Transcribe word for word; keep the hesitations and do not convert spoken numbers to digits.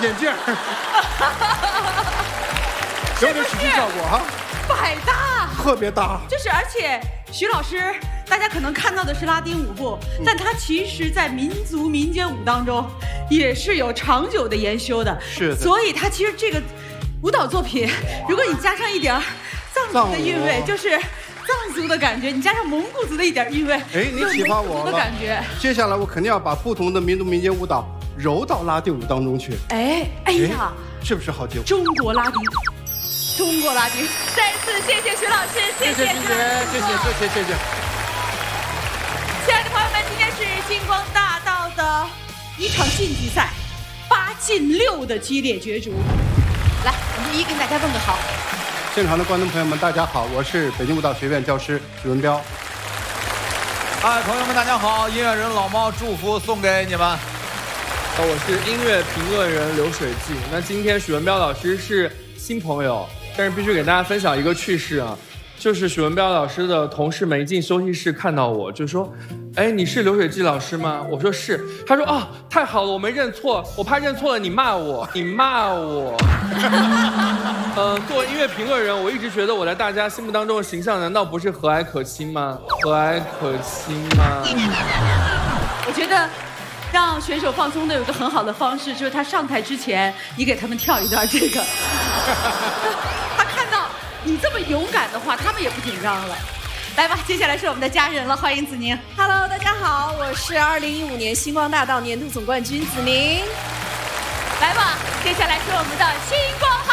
眼镜儿，有点喜剧效果哈， 百搭， 特别搭。 就是而且徐老师，大家可能看到的是拉丁舞步，嗯、但他其实在民族民间舞当中也是有长久的研修的。 是的。所以他其实这个舞蹈作品，如果你加上一点藏族的韵味，就是。藏族的感觉，你加上蒙古族的一点韵味， 哎，你启发我了。 的感觉。 接下来我肯定要把不同的民族民间舞蹈揉到拉丁舞当中去。 哎，哎呀， 是不是好结果？ 中国拉丁，中国拉丁。再次谢谢徐老师，谢谢谢谢谢谢谢谢谢谢。 亲爱的朋友们，今天是星光大道的一场晋级赛，八进六的激烈角逐。来，我们一一跟大家问个好。 现场的观众朋友们，大家好，我是北京舞蹈学院教师许文彪。 嗨，朋友们，大家好，音乐人老猫祝福送给你们。 我是音乐评论人刘水记。那今天许文彪老师是新朋友，但是必须给大家分享一个趣事啊，就是许文彪老师的同事们一进休息室看到我就说：“哎，你是刘水记老师吗？”我说是。他说：“啊，太好了，我没认错，我怕认错了你骂我，你骂我。”嗯，作为音乐评论人，我一直觉得我在大家心目当中的形象，难道不是和蔼可亲吗？和蔼可亲吗？ 我觉得让选手放松的有个很好的方式，就是他上台之前，你给他们跳一段这个。他看到你这么勇敢的话，他们也不紧张了。来吧，接下来是我们的家人了，欢迎子宁。 Hello， 大家好，我是二零一五年星光大道年度总冠军子宁。 来吧，接下来是我们的星光。